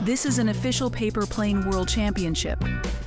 This is an official paper plane world championship.